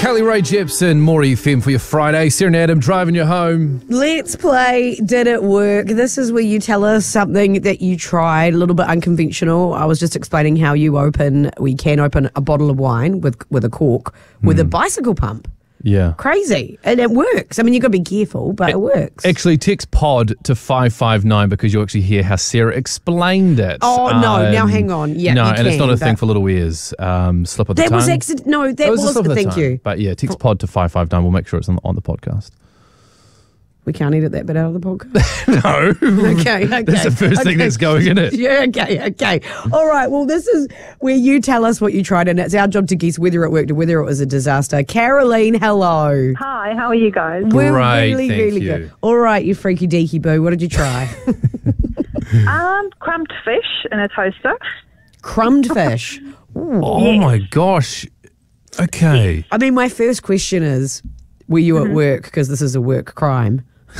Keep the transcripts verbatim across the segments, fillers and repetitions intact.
Kelly Rae Jepsen, Maury F M for your Friday. Sarah and Adam driving you home. Let's play Did It Work? This is where you tell us something that you tried, a little bit unconventional. I was just explaining how you open, we can open a bottle of wine with, with a cork with mm. a bicycle pump. Yeah. Crazy. And it works. I mean, you've got to be careful, but it, it works. Actually, text pod to five five nine because you'll actually hear how Sarah explained it. Oh, um, no. Now, hang on. Yeah, No, you and can, it's not a thing for little ears. Um, slip of the that tongue. Was accident- no, that was, was was thank tongue. you. But yeah, text pod to five five nine. We'll make sure it's on the, on the podcast. We can't edit that bit out of the podcast? No. Okay, okay. That's the first okay. thing that's going in it. Yeah, okay, okay. All right, well, this is where you tell us what you tried, and it's our job to guess whether it worked or whether it was a disaster. Caroline, hello. Hi, how are you guys? We're Great, really, thank really you. good. All right, you freaky deaky boo, what did you try? um, crumbed fish in a toaster. Crumbed fish? Ooh. Oh, Yes. my gosh. Okay. I mean, my first question is, were you Mm-hmm. at work? Because this is a work crime.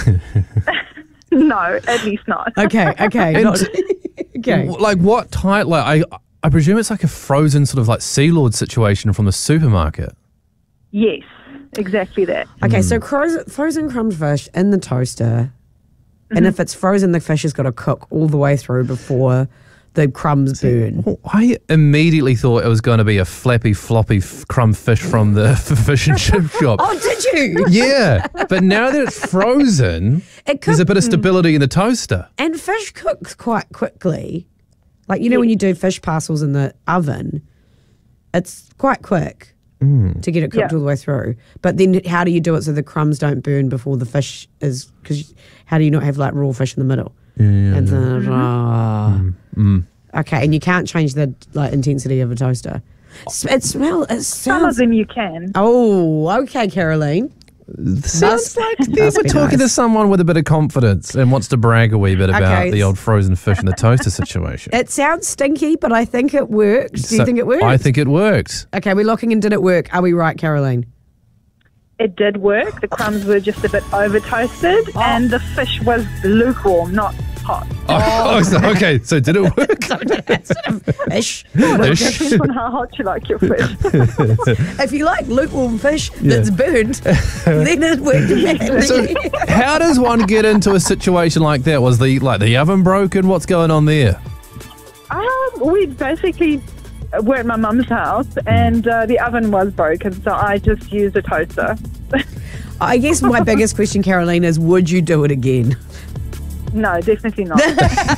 No, at least not. Okay, okay. not, okay. Like what type? Like I, I presume it's like a frozen sort of like Sea Lord situation from the supermarket. Yes, exactly that. Okay, so frozen, frozen crumbed fish in the toaster, and if it's frozen, the fish has got to cook all the way through before the crumbs burn. Well, I immediately thought it was going to be a flappy, floppy f- crumb fish from the f- fish and chip shop. Oh, did you? Yeah, but now that it's frozen, It there's a cooked, bit of stability in the toaster. and fish cooks quite quickly. Like, you know, when you do fish parcels in the oven, it's quite quick to get it cooked Yeah. all the way through. But then how do you do it so the crumbs don't burn before the fish is, because how do you not have like raw fish in the middle? Yeah, And then, ah. Mm. Okay, and you can't change the like intensity of a toaster. S- It smells. It Some of sounds. them you can. Oh, okay, Caroline. Sounds Must- like must we're be talking nice. to someone with a bit of confidence and wants to brag a wee bit about Okay, the it's- old frozen fish in the toaster situation. It sounds stinky, but I think it worked. Do you So, think it worked? I think it worked. Okay, we're locking in. Did it work? Are we right, Caroline? It did work. The crumbs were just a bit over toasted, and the fish was lukewarm, not hot. Oh, so- okay, so did it work? Fish. Ish. Depends on how hot you like your fish. If you like lukewarm fish that's burnt, then it worked badly. So how does one get into a situation like that? Was the like the oven broken? What's going on there? um, we basically were at my mum's house, and uh, the oven was broken, so I just used a toaster. I guess my biggest question, Caroline, is would you do it again? No, definitely not.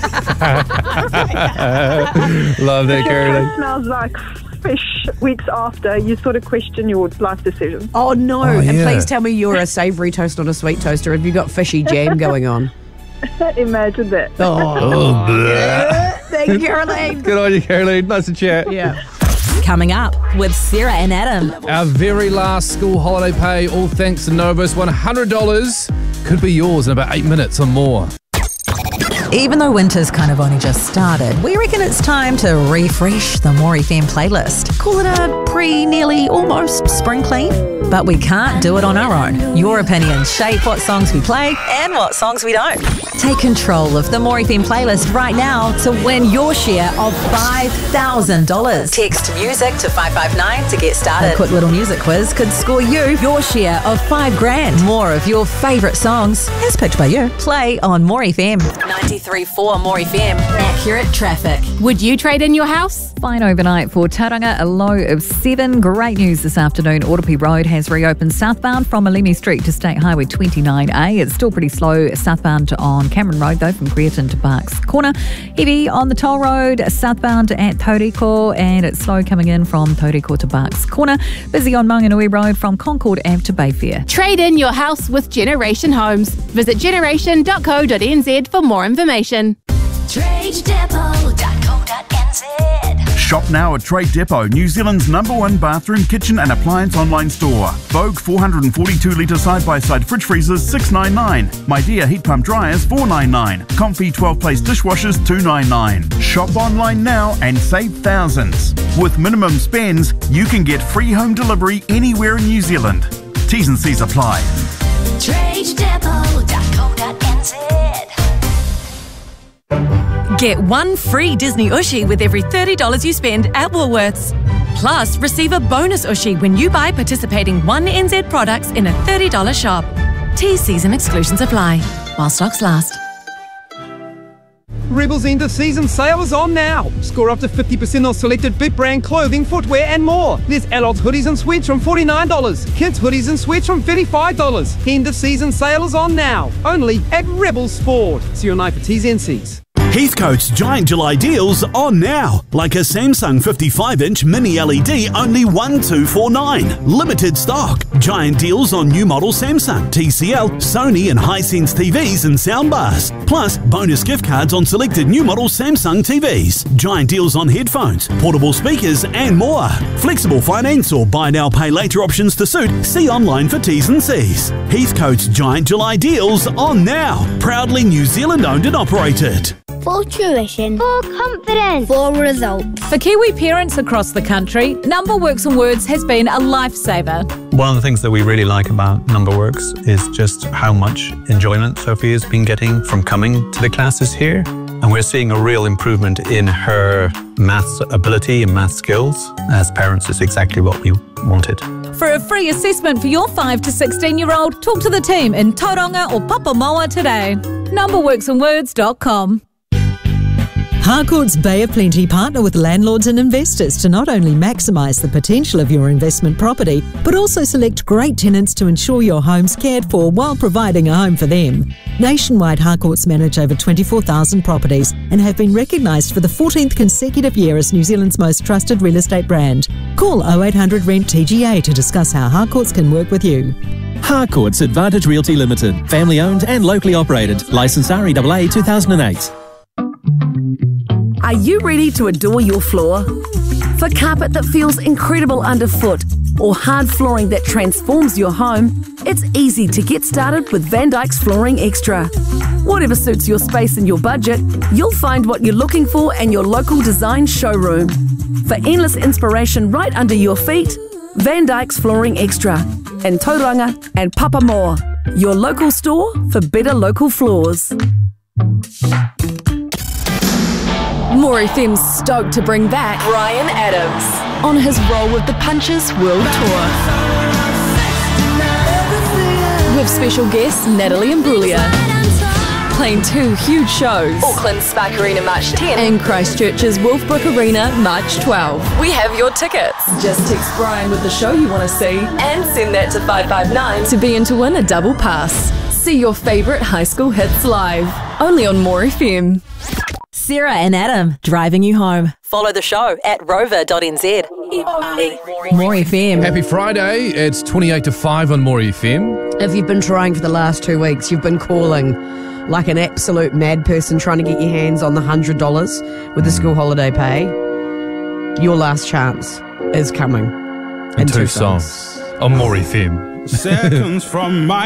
Love that, It Caroline. smells like fish weeks after. You sort of question your life decision. Oh, no. Oh, and yeah. please tell me you're a savoury toast, not a sweet toaster. Have you got fishy jam going on? Imagine that. Oh, Oh, bleh. thank you, Caroline. Good on you, Caroline. Nice to chat. Yeah. Coming up with Sarah and Adam. Our very last school holiday pay, all thanks to Novus, one hundred dollars could be yours in about eight minutes or more. Even though winter's kind of only just started, we reckon it's time to refresh the Maury F M playlist. Call it a pre, nearly, almost spring clean. But we can't do it on our own. Your opinions shape what songs we play and what songs we don't. Take control of the Maury F M playlist right now to win your share of five thousand dollars. Text music to five five nine to get started. A quick little music quiz could score you your share of five grand. More of your favourite songs, as picked by you. Play on Maury F M. ninety-three point four Maury F M. Accurate traffic. Would you trade in your house? Fine overnight for Tauranga, a low of seven. Great news this afternoon. Autopi Road has reopened southbound from Malemi Street to State Highway twenty-nine A. It's still pretty slow southbound on Cameron Road, though, from Creaton to Barks Corner. Heavy on the toll road southbound at Tauriko, and it's slow coming in from Tauriko to Barks Corner. Busy on Manganui Road from Concord Ave to Bayfair. Trade in your house with Generation Homes. Visit generation dot co dot n z for more information. trade depot dot co dot n z. Shop now at Trade Depot, New Zealand's number one bathroom, kitchen and appliance online store. Vogue four hundred forty-two litre side-by-side fridge freezers six ninety-nine. My Dear heat pump dryers four ninety-nine. Comfy twelve place dishwashers two ninety-nine. Shop online now and save thousands. With minimum spends, you can get free home delivery anywhere in New Zealand. T's and C's apply. trade depot dot co dot n z. Get one free Disney Ushi with every thirty dollars you spend at Woolworths. Plus, receive a bonus Ushi when you buy participating one N Z products in a thirty dollars shop. T Cs and exclusions apply, while stocks last. Rebel's end of season sale is on now. Score up to fifty percent on selected Bit brand clothing, footwear and more. There's adults hoodies and sweats from forty-nine dollars. Kids hoodies and sweats from thirty-five dollars. End of season sale is on now. Only at Rebel Sport. See your night for T's and C's. Heathcote's Giant July deals on now. Like a Samsung fifty-five inch mini L E D, only one two four nine. Limited stock. Giant deals on new model Samsung, T C L, Sony and Hisense T Vs and soundbars. Plus, bonus gift cards on selected new model Samsung T Vs. Giant deals on headphones, portable speakers and more. Flexible finance or buy now pay later options to suit. See online for T's and C's. Heathcote's Giant July deals on now. Proudly New Zealand owned and operated. For tuition, for confidence, for results. For Kiwi parents across the country, Numberworks and Words has been a lifesaver. One of the things that we really like about Numberworks is just how much enjoyment Sophia's been getting from coming to the classes here. And we're seeing a real improvement in her maths ability and math skills. As parents, it's exactly what we wanted. For a free assessment for your five to sixteen year old, talk to the team in Tauranga or Papamoa today. numberworks and words dot com. Harcourt's Bay of Plenty partner with landlords and investors to not only maximise the potential of your investment property, but also select great tenants to ensure your home's cared for while providing a home for them. Nationwide, Harcourt's manage over twenty-four thousand properties and have been recognised for the fourteenth consecutive year as New Zealand's most trusted real estate brand. Call oh eight hundred rent T G A to discuss how Harcourt's can work with you. Harcourt's Advantage Realty Limited, family owned and locally operated. Licensed R E A A two thousand eight. Are you ready to adore your floor? For carpet that feels incredible underfoot or hard flooring that transforms your home, it's easy to get started with Van Dyke's Flooring Extra. Whatever suits your space and your budget, you'll find what you're looking for in your local design showroom. For endless inspiration right under your feet, Van Dyke's Flooring Extra in Tauranga and Papamoa, your local store for better local floors. More F M's stoked to bring back Bryan Adams on his Roll with the Punches World Tour. With special guests Natalie Imbruglia. Playing two huge shows. Auckland Spark Arena March tenth and Christchurch's Wolfbrook Arena March twelfth. We have your tickets. Just text Bryan with the show you want to see and send that to five five nine to be in to win a double pass. See your favourite high school hits live. Only on More F M. Sarah and Adam, driving you home. Follow the show at rover dot n z. More F M. Happy Friday. It's twenty-eight to five on More F M. If you've been trying for the last two weeks, you've been calling like an absolute mad person trying to get your hands on the one hundred dollars with the school holiday pay, your last chance is coming. In, in two, two songs. songs on More F M. Seconds from my